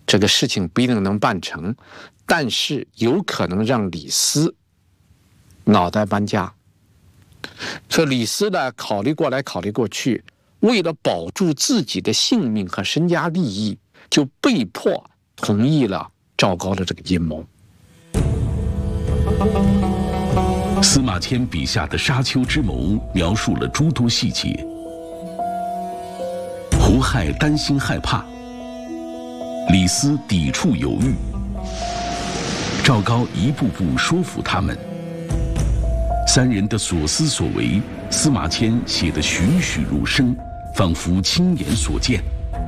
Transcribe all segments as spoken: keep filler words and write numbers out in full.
这个事情不一定能办成，但是有可能让李斯脑袋搬家。说李斯呢，考虑过来考虑过去，为了保住自己的性命和身家利益，就被迫同意了赵高的这个阴谋。 司马迁笔下的沙丘之谋描述了诸多细节。胡亥担心害怕，李斯抵触犹豫，赵高一步步说服他们。三人的所思所为，司马迁写得栩栩如生，仿佛亲眼所见。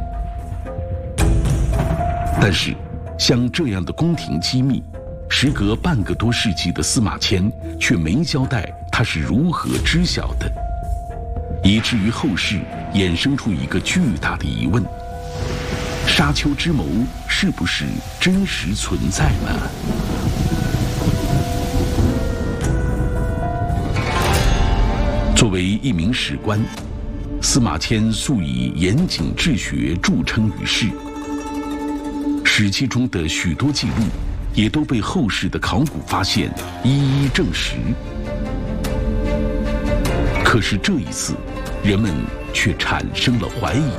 但是，像这样的宫廷机密，时隔半个多世纪的司马迁却没交代他是如何知晓的，以至于后世衍生出一个巨大的疑问：沙丘之谋是不是真实存在呢？作为一名史官，司马迁素以严谨治学著称于世。史记中的许多记录，也都被后世的考古发现一一证实。可是这一次，人们却产生了怀疑。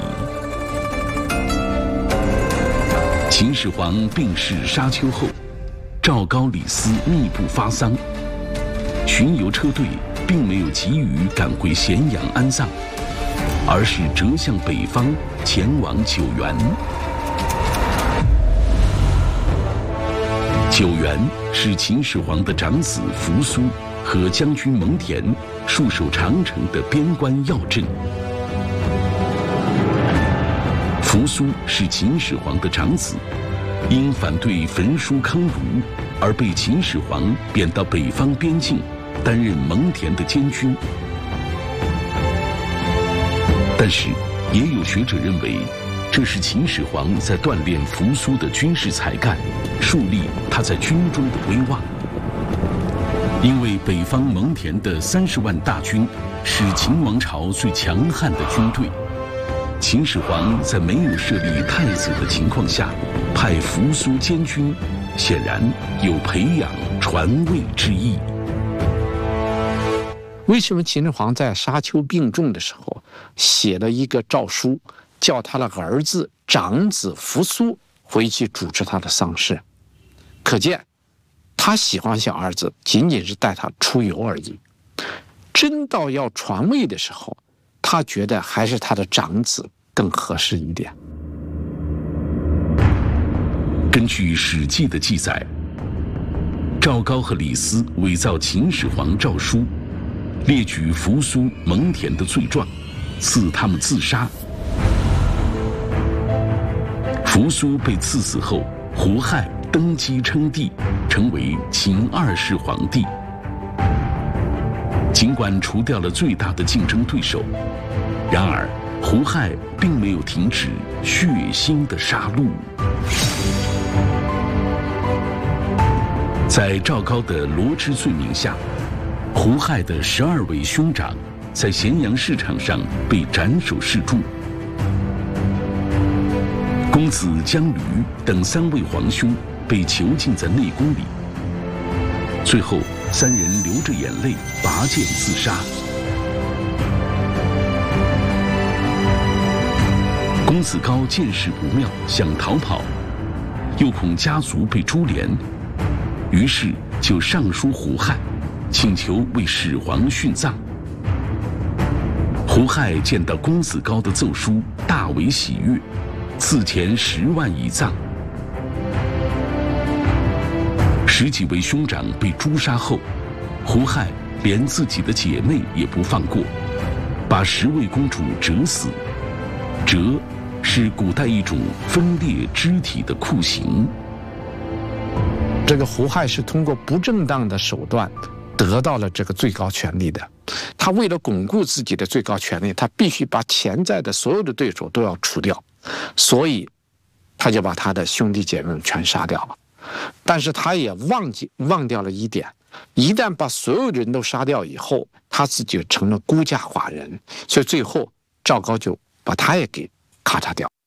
秦始皇病逝沙丘后，赵高、李斯密不发丧，巡游车队并没有急于赶回咸阳安葬，而是折向北方，前往九原。九原是秦始皇的长子扶苏和将军蒙恬戍守长城的边关要镇。扶苏是秦始皇的长子，因反对焚书坑儒而被秦始皇贬到北方边境，担任蒙恬的监军。但是，也有学者认为，这是秦始皇在锻炼扶苏的军事才干，树立他在军中的威望。因为北方蒙恬的三十万大军是秦王朝最强悍的军队，秦始皇在没有设立太子的情况下，派扶苏监军，显然有培养传位之意。 为什么秦始皇在沙丘病重的时候写了一个诏书，叫他的儿子长子扶苏回去主持他的丧事？可见他喜欢小儿子仅仅是带他出游而已，真到要传位的时候，他觉得还是他的长子更合适一点。 根据《史记》的记载，赵高和李斯伪造秦始皇诏书，列举扶苏、蒙恬的罪状，赐他们自杀。扶苏被赐死后，胡亥登基称帝，成为秦二世皇帝。尽管除掉了最大的竞争对手，然而胡亥并没有停止血腥的杀戮。在赵高的罗织罪名下，胡亥的十二位兄长在咸阳市场上被斩首示众。公子姜吕等三位皇兄被囚禁在内宫里，最后三人流着眼泪拔剑自杀。公子高见势不妙，想逃跑，又恐家族被株连，于是就上书胡亥，请求为始皇殉葬。胡亥见到公子高的奏书，大为喜悦，赐钱十万以葬。十几位兄长被诛杀后，胡亥连自己的姐妹也不放过，把十位公主折死。折是古代一种分裂肢体的酷刑。 这个胡亥是通过不正当的手段得到了这个最高权力的。他为了巩固自己的最高权力，他必须把潜在的所有的对手都要除掉，所以他就把他的兄弟姐妹全杀掉了。但是他也忘记忘掉了一点，一旦把所有人都杀掉以后，他自己就成了孤家寡人，所以最后赵高就把他也给咔嚓掉。